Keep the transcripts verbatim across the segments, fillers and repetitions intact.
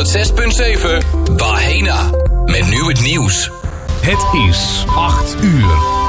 zes punt zeven Bahena. Met nu het nieuws. Het is acht uur.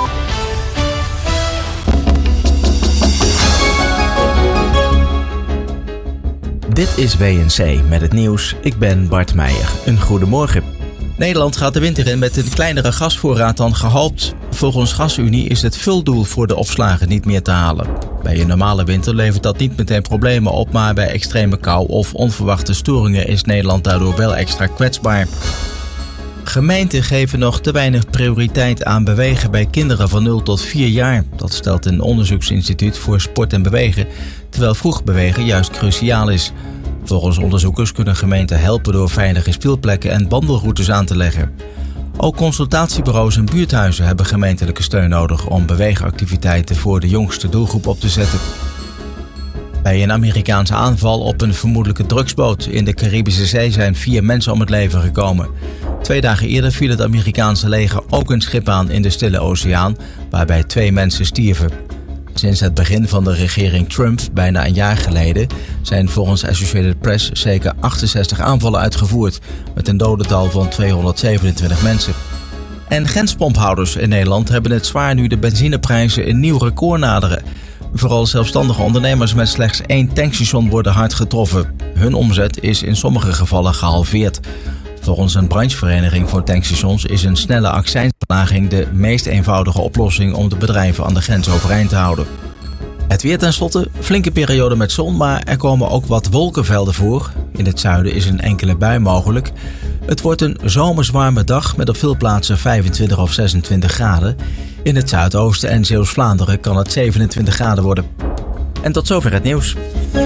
Dit is W N C met het nieuws. Ik ben Bart Meijer. Een goedemorgen. Nederland gaat de winter in met een kleinere gasvoorraad dan gehoopt. Volgens GasUnie is het vuldoel voor de opslagen niet meer te halen. Bij een normale winter levert dat niet meteen problemen op, maar bij extreme kou of onverwachte storingen is Nederland daardoor wel extra kwetsbaar. Gemeenten geven nog te weinig prioriteit aan bewegen bij kinderen van nul tot vier jaar. Dat stelt een onderzoeksinstituut voor sport en bewegen, terwijl vroeg bewegen juist cruciaal is. Volgens onderzoekers kunnen gemeenten helpen door veilige speelplekken en wandelroutes aan te leggen. Ook consultatiebureaus en buurthuizen hebben gemeentelijke steun nodig om beweegactiviteiten voor de jongste doelgroep op te zetten. Bij een Amerikaanse aanval op een vermoedelijke drugsboot in de Caribische Zee zijn vier mensen om het leven gekomen. Twee dagen eerder viel het Amerikaanse leger ook een schip aan in de Stille Oceaan, waarbij twee mensen stierven. Sinds het begin van de regering Trump, bijna een jaar geleden, zijn volgens Associated Press zeker achtenzestig aanvallen uitgevoerd, met een dodental van tweehonderdzevenentwintig mensen. En grenspomphouders in Nederland hebben het zwaar nu de benzineprijzen een nieuw record naderen. Vooral zelfstandige ondernemers met slechts één tankstation worden hard getroffen. Hun omzet is in sommige gevallen gehalveerd. Volgens een branchevereniging voor tankstations is een snelle accijnsverlaging de meest eenvoudige oplossing om de bedrijven aan de grens overeind te houden. Het weer tenslotte, flinke periode met zon, maar er komen ook wat wolkenvelden voor. In het zuiden is een enkele bui mogelijk. Het wordt een zomerswarme dag met op veel plaatsen vijfentwintig of zesentwintig graden. In het zuidoosten en Zeeuws-Vlaanderen kan het zevenentwintig graden worden. En tot zover het nieuws.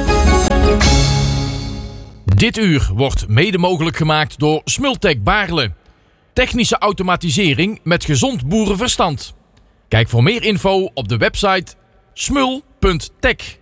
Dit uur wordt mede mogelijk gemaakt door Smultec Baarle. Technische automatisering met gezond boerenverstand. Kijk voor meer info op de website smul punt tech.